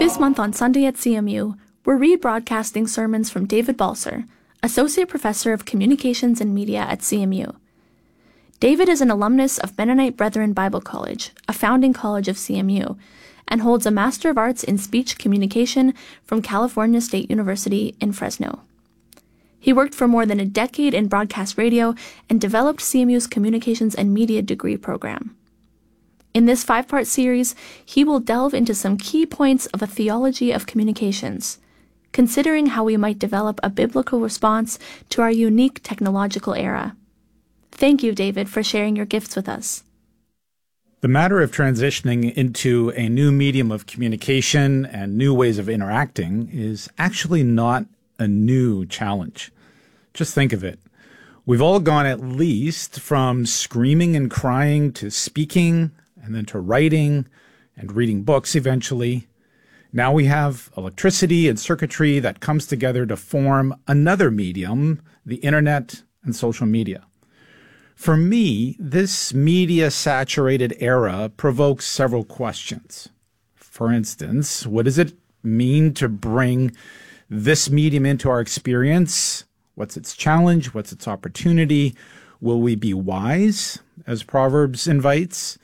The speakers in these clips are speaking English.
This month on Sunday at CMU, we're rebroadcasting sermons from David Balser, Associate Professor of Communications and Media at CMU. David is an alumnus of Mennonite Brethren Bible College, a founding college of CMU, and holds a Master of Arts in Speech Communication from California State University in Fresno. He worked for more than a decade in broadcast radio and developed CMU's Communications and Media degree program. In this 5-part series, he will delve into some key points of a theology of communications, considering how we might develop a biblical response to our unique technological era. Thank you, David, for sharing your gifts with us. The matter of transitioning into a new medium of communication and new ways of interacting is actually not a new challenge. Just think of it. We've all gone at least from screaming and crying to speaking, and then to writing and reading books eventually. Now we have electricity and circuitry that comes together to form another medium, the internet and social media. For me, this media-saturated era provokes several questions. For instance, what does it mean to bring this medium into our experience? What's its challenge? What's its opportunity? Will we be wise, as Proverbs invites?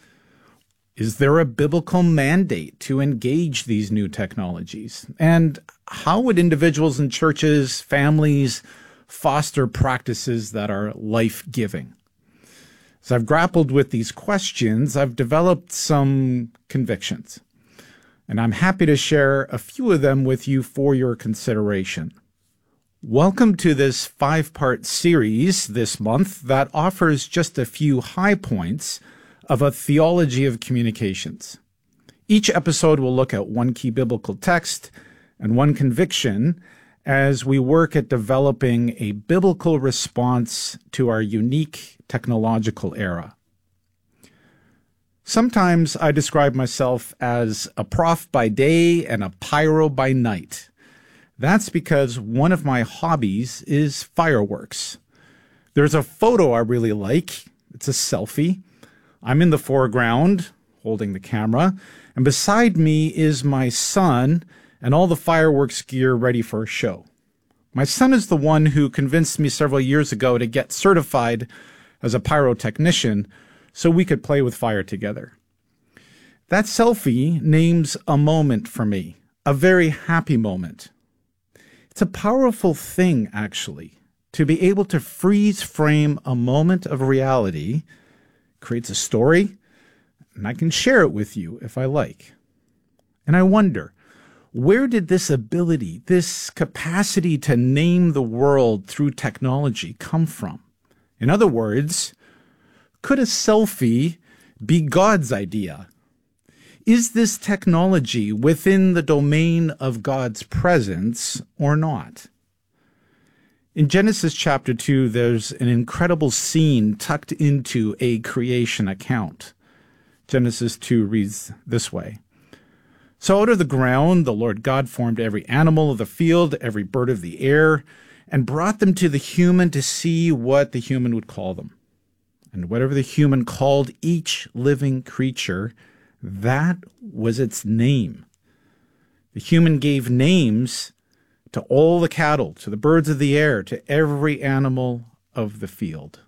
Is there a biblical mandate to engage these new technologies? And how would individuals and churches, families, foster practices that are life-giving? As I've grappled with these questions, I've developed some convictions, and I'm happy to share a few of them with you for your consideration. Welcome to this 5-part series this month that offers just a few high points of a theology of communications. Each episode will look at one key biblical text and one conviction as we work at developing a biblical response to our unique technological era. Sometimes I describe myself as a prof by day and a pyro by night. That's because one of my hobbies is fireworks. There's a photo I really like. It's a selfie. I'm in the foreground, holding the camera, and beside me is my son and all the fireworks gear ready for a show. My son is the one who convinced me several years ago to get certified as a pyrotechnician so we could play with fire together. That selfie names a moment for me, a very happy moment. It's a powerful thing, actually, to be able to freeze frame a moment of reality, creates a story, and I can share it with you if I like. And I wonder, where did this ability, this capacity to name the world through technology come from? In other words, could a selfie be God's idea? Is this technology within the domain of God's presence or not? In Genesis chapter 2, there's an incredible scene tucked into a creation account. Genesis 2 reads this way. So out of the ground the Lord God formed every animal of the field, every bird of the air, and brought them to the human to see what the human would call them. And whatever the human called each living creature, that was its name. The human gave names to all the cattle, to the birds of the air, to every animal of the field.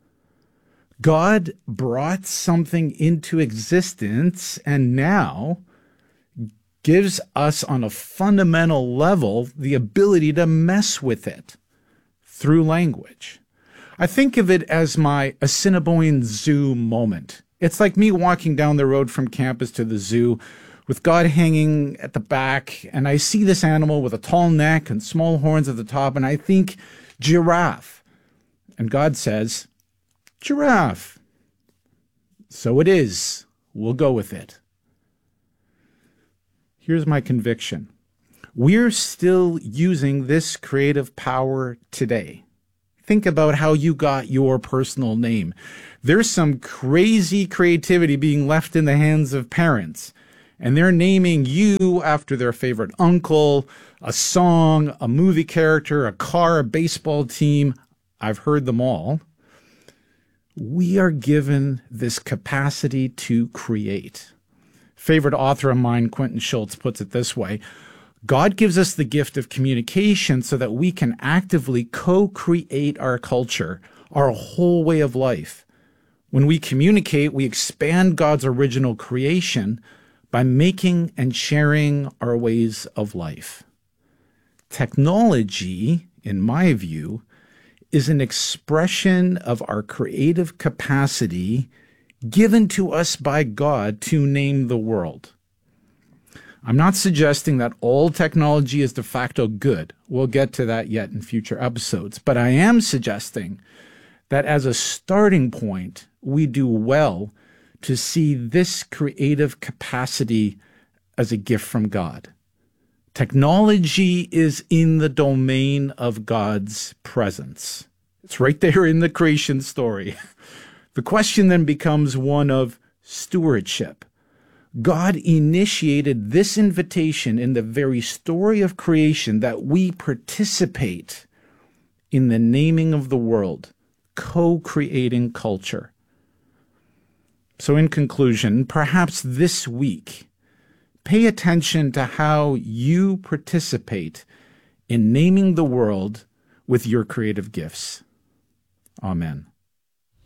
God brought something into existence and now gives us on a fundamental level the ability to mess with it through language. I think of it as my Assiniboine Zoo moment. It's like me walking down the road from campus to the zoo with God hanging at the back, and I see this animal with a tall neck and small horns at the top, and I think giraffe. And God says, giraffe. So it is. We'll go with it. Here's my conviction. We're still using this creative power today. Think about how you got your personal name. There's some crazy creativity being left in the hands of parents, and they're naming you after their favorite uncle, a song, a movie character, a car, a baseball team. I've heard them all. We are given this capacity to create. favorite author of mine, Quentin Schultz, puts it this way: God gives us the gift of communication so that we can actively co-create our culture, our whole way of life. When we communicate, we expand God's original creation by making and sharing our ways of life. Technology, in my view, is an expression of our creative capacity given to us by God to name the world. I'm not suggesting that all technology is de facto good. We'll get to that yet in future episodes. But I am suggesting that as a starting point, we do well to see this creative capacity as a gift from God. Technology is in the domain of God's presence. It's right there in the creation story. The question then becomes one of stewardship. God initiated this invitation in the very story of creation that we participate in the naming of the world, co-creating culture. So in conclusion, perhaps this week, pay attention to how you participate in naming the world with your creative gifts. Amen.